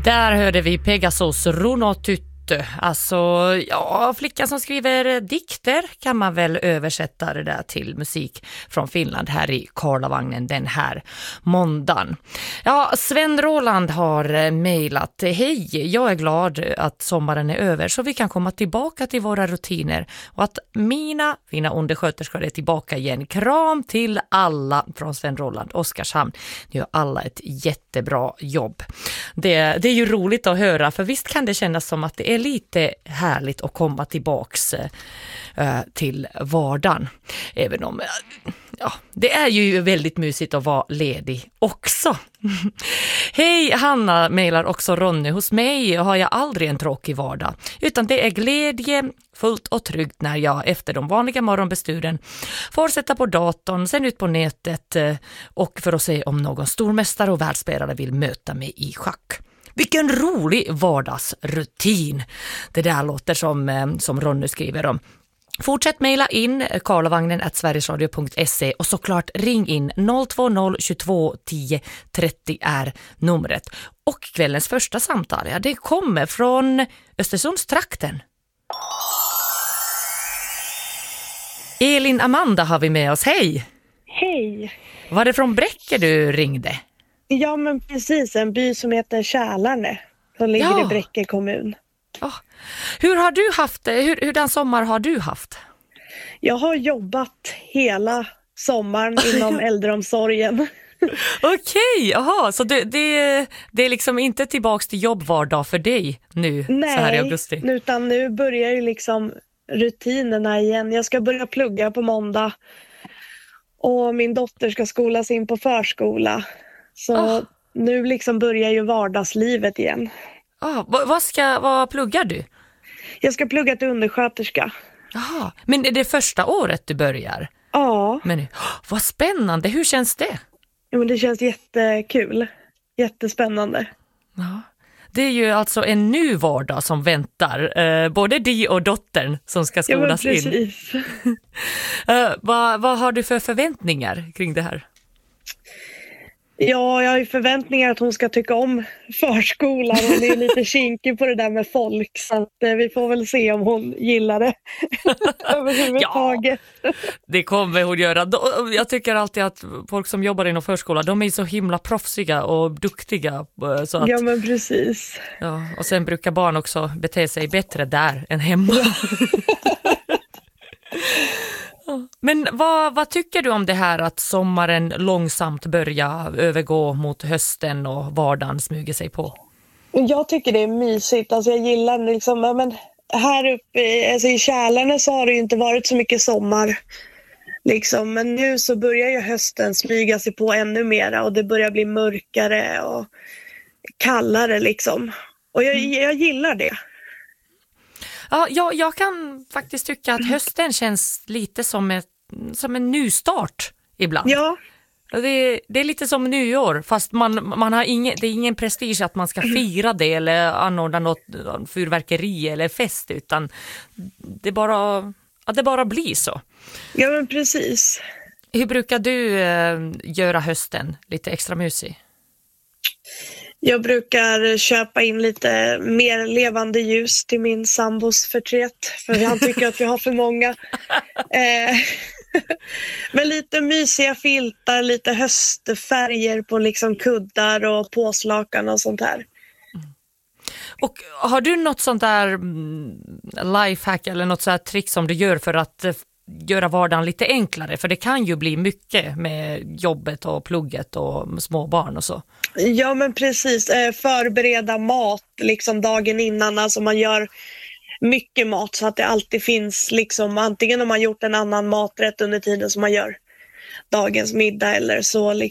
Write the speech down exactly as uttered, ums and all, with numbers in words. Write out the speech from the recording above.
Där hörde vi Pegasus Runotyttö. Alltså, ja, flickan som skriver dikter kan man väl översätta det där till musik från Finland här i Karlavagnen den här måndagen. Ja, Sven Roland har mejlat: hej, jag är glad att sommaren är över så vi kan komma tillbaka till våra rutiner och att mina fina undersköterskor är tillbaka igen. Kram till alla från Sven Roland, Oskarshamn. Ni gör alla ett jättebra jobb. Det, det är ju roligt att höra, för visst kan det kännas som att det är lite härligt att komma tillbaks äh, till vardagen. Även om ja, det är ju väldigt mysigt att vara ledig också. Hej, Hanna mejlar också Ronny. Hos mig har jag aldrig en tråkig vardag, utan det är glädje, fullt och tryggt när jag efter de vanliga morgonbesturen får sätta på datorn, sen ut på nätet och för att se om någon stormästare och världsspelare vill möta mig i schack. Vilken rolig vardagsrutin. Det där låter som, som Ronny skriver om. Fortsätt mejla in karlavagnen at sverigesradio punkt se och såklart ring in noll två noll tjugotvå tio trettio är numret. Och kvällens första samtal, ja, det kommer från Östersundstrakten. Elin Amanda har vi med oss, hej! Hej! Var det från Bräcke du ringde? Ja, men precis, en by som heter Kälarne som ligger ja. i Bräcke kommun. Oh. Hur har du haft det? Hur, hur den sommar har du haft? Jag har jobbat hela sommaren inom äldreomsorgen. Okej, aha, så det, det, det är liksom inte tillbaks till jobb var dag för dig nu? Nej, så här i augusti? Utan nu börjar ju liksom rutinerna igen. Jag ska börja plugga på måndag och min dotter ska skolas in på förskola. Så oh. nu liksom börjar ju vardagslivet igen. Ah, vad, ska, vad pluggar du? Jag ska plugga till undersköterska. Jaha, men är det första året du börjar? Ja. Men oh, vad spännande, hur känns det? Ja, men det känns jättekul, jättespännande. Ja. Det är ju alltså en ny vardag som väntar, eh, både dig och dottern som ska skolas ja, men precis. in. uh, vad, vad har du för förväntningar kring det här? Ja, jag har ju förväntningar att hon ska tycka om förskolan. Hon är lite kinkig på det där med folk, så att eh, vi får väl se om hon gillar det överhuvudtaget. Ja, det kommer hon göra. Jag tycker alltid att folk som jobbar inom förskola, de är så himla proffsiga och duktiga. Så att, ja, men precis. Ja, och sen brukar barn också bete sig bättre där än hemma. Ja. Men vad, vad tycker du om det här att sommaren långsamt börjar övergå mot hösten och vardagen smyger sig på? Jag tycker det är mysigt. Alltså jag gillar liksom, men här uppe alltså i Kälarne så har det ju inte varit så mycket sommar. Liksom. Men nu så börjar ju hösten smyga sig på ännu mera och det börjar bli mörkare och kallare liksom. Och jag, jag gillar det. Ja, jag, jag kan faktiskt tycka att hösten känns lite som, ett, som en nystart ibland. Ja. Det är, det är lite som nyår, fast man, man har ingen, det är ingen prestige att man ska fira det eller anordna något fyrverkeri eller fest, utan det bara, att det bara blir så. Ja, men precis. Hur brukar du eh, göra hösten lite extra mysig? Jag brukar köpa in lite mer levande ljus till min sambos förtret. För han tycker att vi har för många. Eh, men lite mysiga filtar, lite höstfärger på liksom kuddar och påslakan och sånt här. Mm. Och har du något sånt där lifehack eller något sånt här trick som du gör för att göra vardagen lite enklare? För det kan ju bli mycket med jobbet och plugget och små barn och så. Ja, men precis. Eh, förbereda mat liksom dagen innan. Alltså man gör mycket mat så att det alltid finns liksom, antingen om man gjort en annan maträtt under tiden som man gör dagens middag eller så